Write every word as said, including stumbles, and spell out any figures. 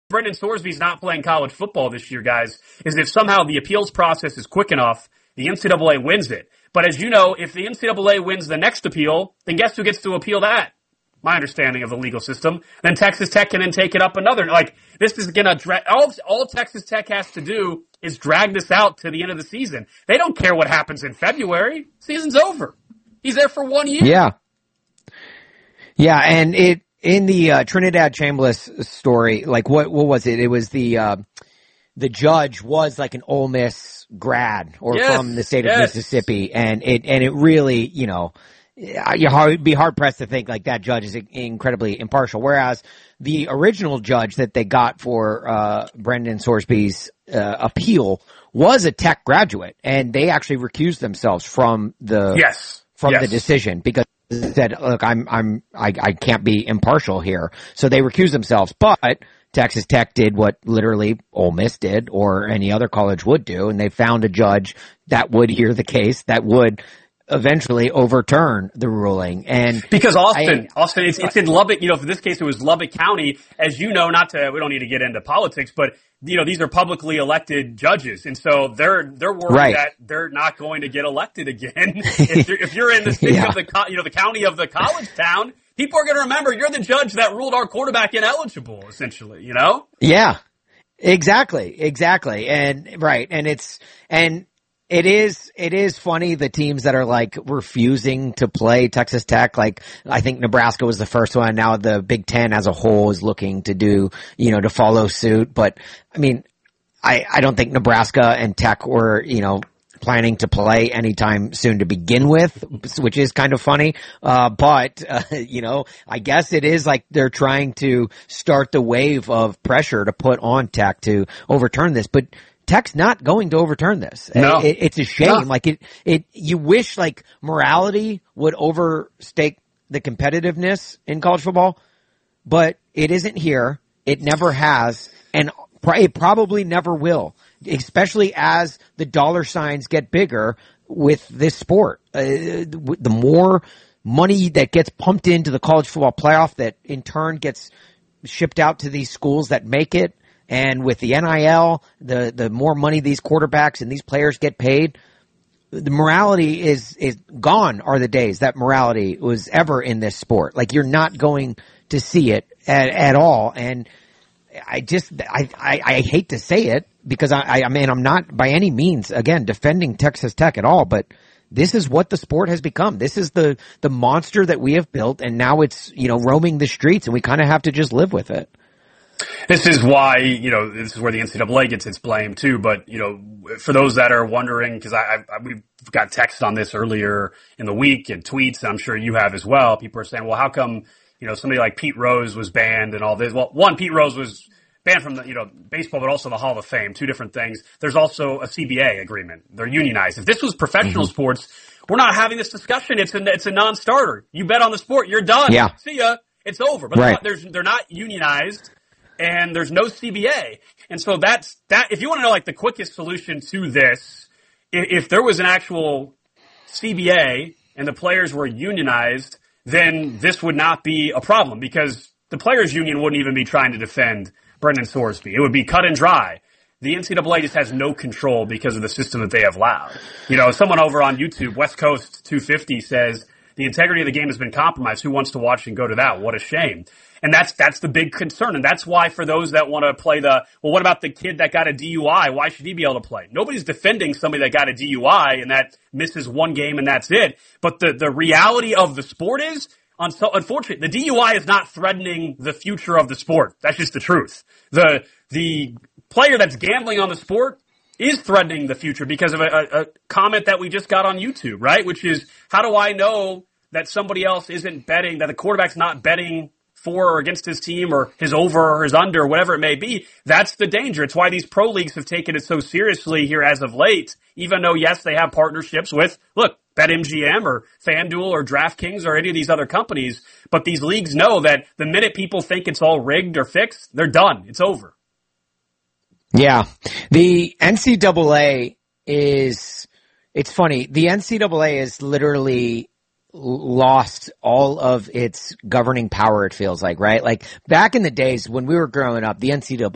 Brendan Sorsby's not playing college football this year, guys, is if somehow the appeals process is quick enough, the N C double A wins it. But as you know, if the N C double A wins the next appeal, then guess who gets to appeal that? My understanding of the legal system. Then Texas Tech can then take it up another. Like, this is going to drag, all, all Texas Tech has to do is drag this out to the end of the season. They don't care what happens in February. Season's over. He's there for one year. Yeah. Yeah, and it, in the uh, Trinidad Chambliss story, like what what was it? It was the uh, the judge was like an Ole Miss grad or yes, from the state yes. of Mississippi, and it and it really, you know, you'd be hard pressed to think like that judge is incredibly impartial. Whereas the original judge that they got for uh Brendan Sorsby's uh, appeal was a Tech graduate, and they actually recused themselves from the yes from yes. the decision because. Said, look, I'm, I'm, I, I can't be impartial here. So they recused themselves, but Texas Tech did what literally Ole Miss did or any other college would do. And they found a judge that would hear the case, that would eventually overturn the ruling. And because Austin, I, Austin, it's, it's in Lubbock, you know, for this case, it was Lubbock County, as you know, not to, we don't need to get into politics, but you know, these are publicly elected judges. And so they're, they're worried right. that they're not going to get elected again. if, you're, if you're in the state yeah. of the, you know, the county of the college town, people are going to remember you're the judge that ruled our quarterback ineligible, essentially, you know? Yeah, exactly. Exactly. And right. And it's, and, It is, it is funny the teams that are like refusing to play Texas Tech. Like, I think Nebraska was the first one. Now the Big Ten as a whole is looking to do, you know, to follow suit. But I mean, I, I don't think Nebraska and Tech were, you know, planning to play anytime soon to begin with, which is kind of funny. Uh, but, uh, you know, I guess it is like they're trying to start the wave of pressure to put on Tech to overturn this. But Tech's not going to overturn this. No. It, it's a shame. No. Like it, it, you wish like morality would overtake the competitiveness in college football, but it isn't here. It never has, and it probably never will, especially as the dollar signs get bigger with this sport. Uh, the more money that gets pumped into the college football playoff that in turn gets shipped out to these schools that make it, and with the N I L, the, the more money these quarterbacks and these players get paid, the morality is, is gone are the days that morality was ever in this sport. Like you're not going to see it at, at all. And I just, I, I, I hate to say it because I, I mean, I'm not by any means, again, defending Texas Tech at all, but this is what the sport has become. This is the, the monster that we have built, and now it's, you know, roaming the streets, and we kind of have to just live with it. This is why, you know, this is where the N C double A gets its blame too. But, you know, for those that are wondering, because I, I, we've got text on this earlier in the week and tweets, and I'm sure you have as well. People are saying, well, how come, you know, somebody like Pete Rose was banned and all this? Well, one, Pete Rose was banned from the, you know, baseball, but also the Hall of Fame, two different things. There's also a C B A agreement. They're unionized. If this was professional mm-hmm. sports, we're not having this discussion. It's a, it's a non-starter. You bet on the sport, you're done. Yeah. See ya. It's over. But right. they're, not, there's, they're not unionized. And there's no C B A. And so that's, that, if you want to know like the quickest solution to this, if, if there was an actual C B A and the players were unionized, then this would not be a problem because the players union wouldn't even be trying to defend Brendan Sorsby. It would be cut and dry. The N C double A just has no control because of the system that they have allowed. You know, someone over on YouTube, West Coast two fifty says, the integrity of the game has been compromised. Who wants to watch and go to that? What a shame. And that's, that's the big concern. And that's why for those that want to play the, well, what about the kid that got a D U I? Why should he be able to play? Nobody's defending somebody that got a D U I and that misses one game and that's it. But the, the reality of the sport is, unfortunately, the D U I is not threatening the future of the sport. That's just the truth. The, the player that's gambling on the sport is threatening the future because of a, a, a comment that we just got on YouTube, right? Which is, how do I know that somebody else isn't betting, that the quarterback's not betting for or against his team or his over or his under or whatever it may be? That's the danger. It's why these pro leagues have taken it so seriously here as of late, even though, yes, they have partnerships with, look, BetMGM or FanDuel or DraftKings or any of these other companies. But these leagues know that the minute people think it's all rigged or fixed, they're done. It's over. Yeah. The N C double A is, it's funny. The N C double A is literally lost all of its governing power, it feels like, right? Like back in the days when we were growing up, the N C double A